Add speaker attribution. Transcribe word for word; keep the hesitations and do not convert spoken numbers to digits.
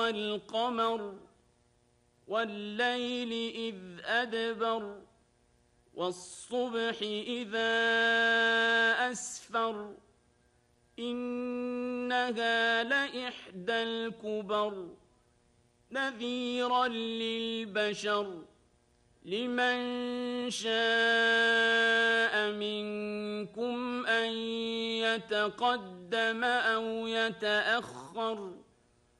Speaker 1: والقمر والليل إذ أدبر والصبح إذا أسفر إنها لإحدى الكبر نذيرا للبشر لمن شاء منكم أن يتقدم أو يتأخر